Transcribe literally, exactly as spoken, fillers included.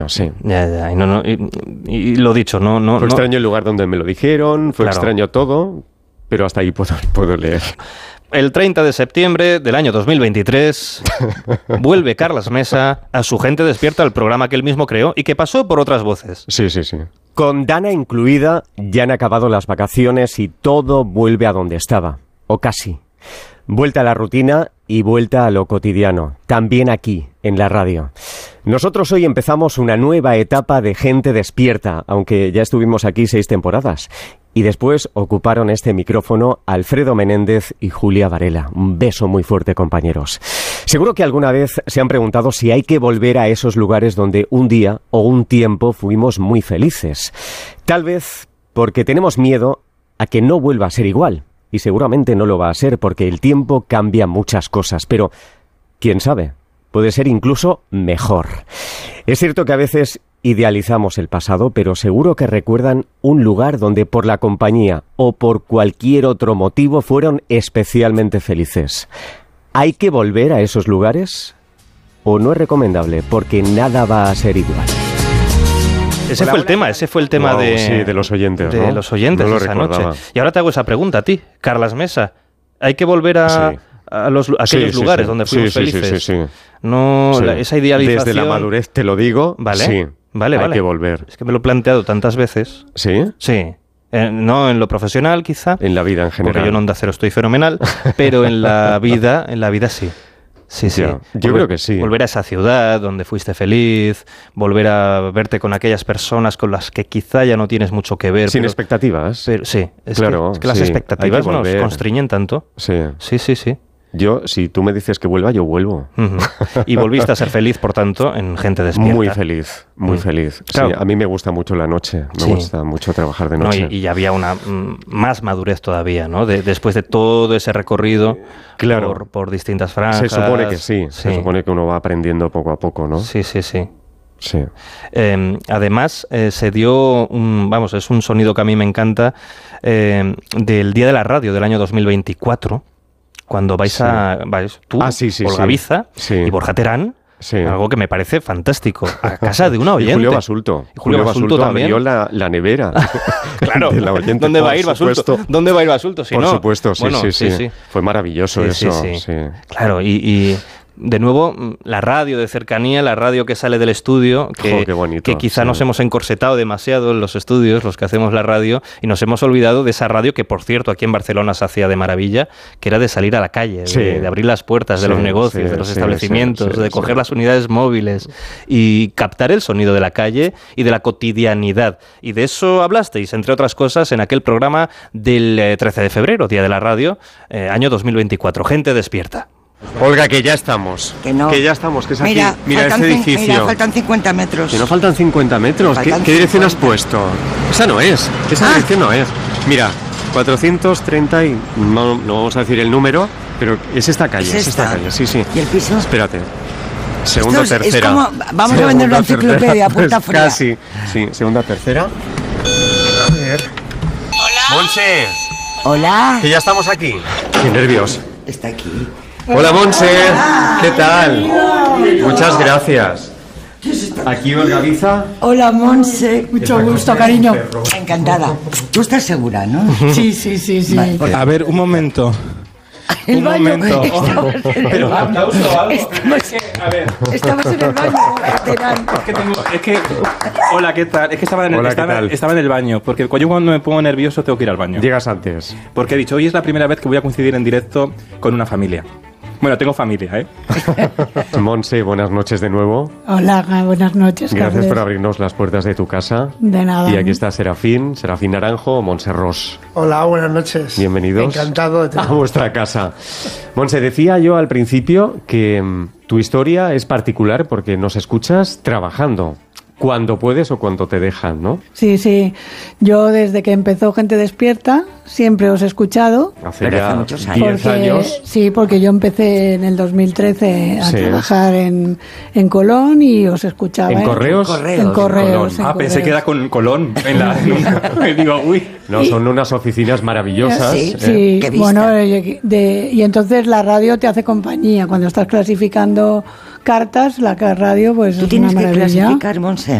Sí. Ya, ya, y, no, no, y, y lo dicho, no... no fue no, extraño el lugar donde me lo dijeron, fue claro. extraño todo, pero hasta ahí puedo, puedo leer. El treinta de septiembre del año dos mil veintitrés vuelve Carlas Mesa a Su Gente Despierta, el programa que él mismo creó y que pasó por otras voces. Sí, sí, sí. Con Dana incluida, ya han acabado las vacaciones y todo vuelve a donde estaba, o casi. Vuelta a la rutina y vuelta a lo cotidiano, también aquí, en la radio. Nosotros hoy empezamos una nueva etapa de Gente Despierta, aunque ya estuvimos aquí seis temporadas. Y después ocuparon este micrófono Alfredo Menéndez y Julia Varela. Un beso muy fuerte, compañeros. Seguro que alguna vez se han preguntado si hay que volver a esos lugares donde un día o un tiempo fuimos muy felices. Tal vez porque tenemos miedo a que no vuelva a ser igual. Y seguramente no lo va a ser porque el tiempo cambia muchas cosas. Pero, ¿quién sabe? Puede ser incluso mejor. Es cierto que a veces idealizamos el pasado, pero seguro que recuerdan un lugar donde por la compañía o por cualquier otro motivo fueron especialmente felices. ¿Hay que volver a esos lugares? ¿O no es recomendable? Porque nada va a ser igual. Ese fue el tema, ese fue el tema wow, de, sí, de los oyentes, de ¿no? los oyentes no lo esa recordaba. noche. Y ahora te hago esa pregunta a ti, Carlas Mesa. ¿Hay que volver a, sí. a, los, a aquellos sí, sí, lugares sí. donde fuimos sí, sí, felices? Sí, sí, sí. No, sí. La, esa idealización... Desde la madurez te lo digo, vale, sí, vale, hay vale. que volver. Es que me lo he planteado tantas veces. ¿Sí? Sí. Eh, no en lo profesional, quizá. En la vida en general. Porque yo en Onda Cero estoy fenomenal, pero en la vida, en la vida sí. Sí, sí. Ya, yo volver, creo que sí. Volver a esa ciudad donde fuiste feliz, volver a verte con aquellas personas con las que quizá ya no tienes mucho que ver. Sin pero, expectativas. Pero, sí, es claro, que, es que las sí, expectativas nos volver. constriñen tanto. Sí. Sí, sí, sí. Yo, si tú me dices que vuelva, yo vuelvo. Uh-huh. Y volviste a ser feliz, por tanto, en Gente Despierta. Muy feliz, muy mm. feliz. Claro. Sí, a mí me gusta mucho la noche, me sí. gusta mucho trabajar de noche. No, y, y había una mm, más madurez todavía, ¿no? De, después de todo ese recorrido claro. por, por distintas franjas. Se supone que sí, sí, se supone que uno va aprendiendo poco a poco, ¿no? Sí, sí, sí. Sí. Eh, además, eh, se dio, un, vamos, es un sonido que a mí me encanta, eh, del Día de la Radio del año dos mil veinticuatro. Cuando vais sí. a... Vais tú, ah, sí, sí, Olga sí. Biza sí. y Borja Terán, sí. algo que me parece fantástico, a casa de una oyente. Y Julio Basulto. Y Julio, Julio Basulto, Basulto también. abrió la, la nevera. Claro. De la oyente, ¿Dónde va a ir Basulto? ¿Dónde va a ir Basulto? Si por no? supuesto, sí, bueno, sí, sí, sí, sí. Fue maravilloso sí, eso. Sí, sí. Sí. Claro, y... y de nuevo, la radio de cercanía, la radio que sale del estudio, que, oh, qué bonito, que quizá sí. nos hemos encorsetado demasiado en los estudios, los que hacemos la radio, y nos hemos olvidado de esa radio que, por cierto, aquí en Barcelona se hacía de maravilla, que era de salir a la calle, sí. de, de abrir las puertas de sí, los negocios, sí, de los sí, establecimientos, sí, sí, de sí, coger sí. las unidades móviles y captar el sonido de la calle y de la cotidianidad. Y de eso hablasteis, entre otras cosas, en aquel programa del eh, trece de febrero, Día de la Radio, eh, año dos mil veinticuatro. Gente Despierta. Olga, que ya estamos. Que no. Que ya estamos, que es mira, aquí. Mira este edificio. Mira, faltan cincuenta metros. Que no faltan cincuenta metros. Faltan ¿Qué, ¿Qué dirección has cincuenta. puesto? Esa no es. Esa Ah. dirección no es. Mira, cuatrocientos treinta y... No, no vamos a decir el número, pero es esta calle. ¿Es Es, esta? esta calle, sí, sí. ¿Y el piso? Espérate. Segunda, Esto es- tercera. es como- vamos a Segunda, vender una tercera. enciclopedia, puta Pues fría. Casi. Sí, segunda, tercera. A ver. Hola. Monse, Hola. que ya estamos aquí. Qué nervios. Está aquí. Hola, Monse. ¿Qué tal? Muchas gracias. Aquí Olga Biza. Hola, Monse. Mucho gusto, cariño. Encantada. Tú estás segura, ¿no? Sí, sí, sí, sí. Vale, porque- A ver, un momento. El un baño. momento. Estamos en el Pero un baño. aplauso o algo. Estamos, Es que, a ver. estamos en el baño. Terán. Es que tengo, es que, hola, ¿qué tal? Es que estaba en, el, Hola, ¿qué estaba, tal? estaba en el baño, porque yo cuando me pongo nervioso tengo que ir al baño. Llegas antes. Porque he dicho, hoy es la primera vez que voy a coincidir en directo con una familia. Bueno, tengo familia, ¿eh? Monse, buenas noches de nuevo. Hola, buenas noches, Gracias Carles. por abrirnos las puertas de tu casa. De nada. Y aquí está Serafín, Serafín Naranjo, Monse Ros. Hola, buenas noches. Bienvenidos Encantado de a tener. vuestra casa. Monse, decía yo al principio que mm, tu historia es particular porque nos escuchas trabajando. Cuando puedes o cuando te dejan, ¿no? Sí, sí. Yo desde que empezó Gente Despierta siempre os he escuchado. Hace Pero ya hace muchos años. diez Porque, años. sí, porque yo empecé en el dos mil trece a Sí. trabajar en, en Colón y os escuchaba. ¿En correos? En correos. En correos. en Ah, pensé correos. que era con Colón. En la, y digo, uy. No, son unas oficinas maravillosas. Sí, ¿eh? Sí, Qué vista. bueno, de- de- y entonces la radio te hace compañía cuando estás clasificando cartas, la ca- radio, pues Tú es tienes una que maravilla. clasificar, Monse.